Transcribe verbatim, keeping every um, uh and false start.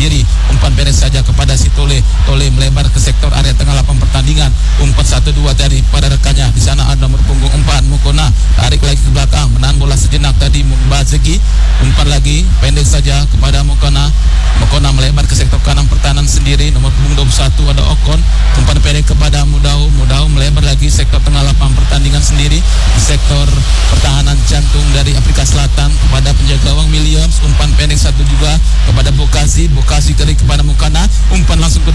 sendiri. Umpan pendek saja kepada si Tole. Tole melebar ke sektor area tengah lapangan pertandingan. Umpan satu dua tadi pada rekannya. Di sana ada nomor punggung empat Mukona, tarik lagi ke belakang, menahan bola sejenak tadi Bazegi. Umpan lagi pendek saja kepada Mukona. Mukona melebar ke sektor kanan pertahanan sendiri. Nomor punggung dua puluh satu ada Okon. Umpan pendek kepada Mudau. Mudau melebar lagi sektor tengah lapangan pertandingan sendiri. Di sektor pertahanan jantung dari Afrika Selatan kepada penjaga gawang Williams. Umpan pendek satu juga kepada Bokasi. Bokasi kiri kepada Mukona. Umpan langsung ke